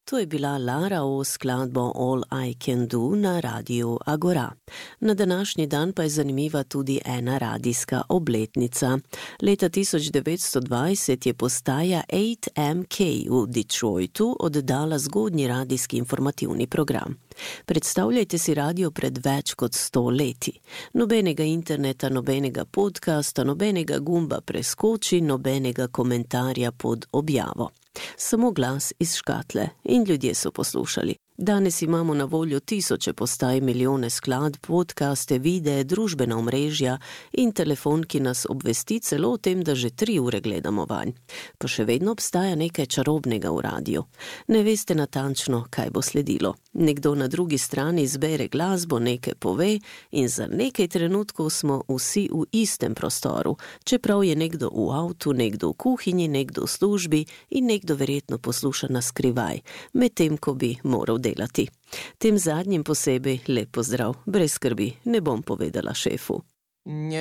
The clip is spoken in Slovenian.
To je bila Lara O skladbo All I Can Do na radiju Agora. Na današnji dan pa je zanimiva tudi ena radijska obletnica. Leta 1920 je postaja 8MK v Detroitu oddala zgodnji radijski informativni program. Predstavljajte si radio pred več kot 100 leti. Nobenega interneta, nobenega podcasta, nobenega gumba preskoči, nobenega komentarja pod objavo. Samo glas iz škatle in ljudje so poslušali. Danes imamo na voljo tisoče postaj, milijone skladb, podcaste, videe, družbena omrežja in telefon, ki nas obvesti celo o tem, da že 3 ure gledamo vanj. Pa še vedno obstaja nekaj čarobnega v radiju. Ne veste natančno, kaj bo sledilo. Nekdo na drugi strani izbere glasbo, nekaj pove in za nekaj trenutkov smo vsi v istem prostoru, čeprav je nekdo v avtu, nekdo v kuhinji, nekdo v službi in nekdo verjetno posluša na skrivaj, medtem ko bi moral delati. Tem zadnjim posebej lep pozdrav, brez skrbi, ne bom povedala šefu.